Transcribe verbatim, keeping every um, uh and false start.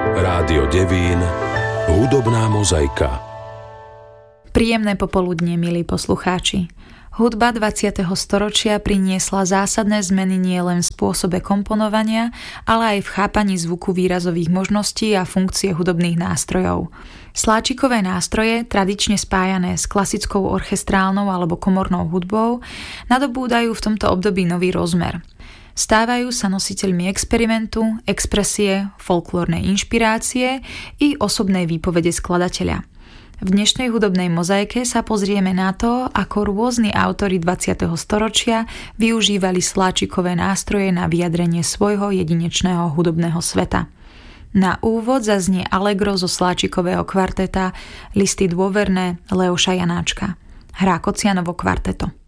Rádio Devín, hudobná mozaika. Príjemné popoludnie, milí poslucháči. Hudba dvadsiateho storočia priniesla zásadné zmeny nielen v spôsobe komponovania, ale aj v chápaní zvuku, výrazových možností a funkcie hudobných nástrojov. Sláčikové nástroje, tradične spájané s klasickou orchestrálnou alebo komornou hudbou, nadobúdajú v tomto období nový rozmer. Stávajú sa nositeľmi experimentu, expresie, folklórnej inšpirácie i osobnej výpovede skladateľa. V dnešnej hudobnej mozaike sa pozrieme na to, ako rôzni autori dvadsiateho storočia využívali sláčikové nástroje na vyjadrenie svojho jedinečného hudobného sveta. Na úvod zaznie allegro zo sláčikového kvarteta Listy dôverné Leoša Janáčka. Hrá Kocianovo kvarteto.